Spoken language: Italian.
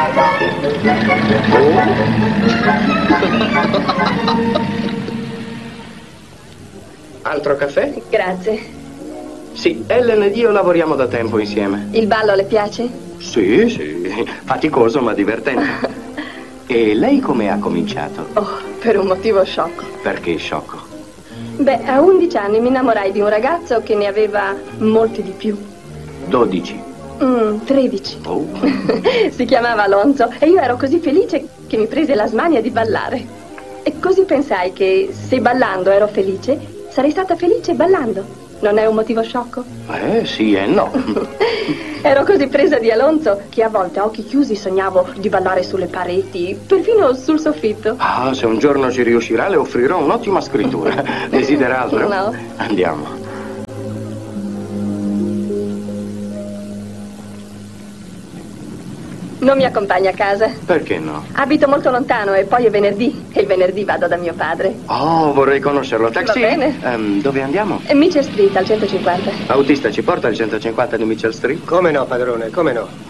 Altro caffè? Grazie. Sì, Ellen ed io lavoriamo da tempo insieme. Il ballo le piace? Sì, sì, faticoso ma divertente. E lei come ha cominciato? Oh, per un motivo sciocco. Perché sciocco? Beh, a 11 anni mi innamorai di un ragazzo che ne aveva molti di più. 12. 13. Oh. Si chiamava Alonso e io ero così felice che mi prese la smania di ballare. E così pensai che se ballando ero felice, sarei stata felice ballando. Non è un motivo sciocco? Sì e no. Ero così presa di Alonso che a volte a occhi chiusi sognavo di ballare sulle pareti, perfino sul soffitto. Ah, se un giorno ci riuscirà le offrirò un'ottima scrittura. Desidera altro? No. Andiamo. Non mi accompagni a casa? Perché no? Abito molto lontano e poi è venerdì. E il venerdì vado da mio padre. Oh, vorrei conoscerlo. Taxi? Va bene. Dove andiamo? Mitchell Street, al 150. Autista ci porta al 150 di Mitchell Street? Come no, padrone, come no?